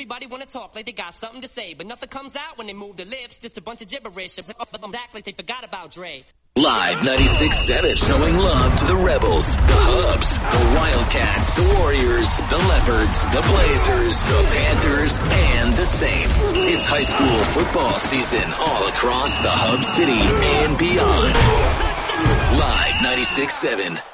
everybody wanna talk like they got something to say, but nothing comes out when they move their lips, just a bunch of gibberish. But them act like they forgot about Dre. Live 96.7, showing love to the Rebels, the Hubs, the Wildcats, the Warriors, the Leopards, the Blazers, the Panthers, and the Saints. It's high school football season all across the Hub City and beyond. Live 96.7.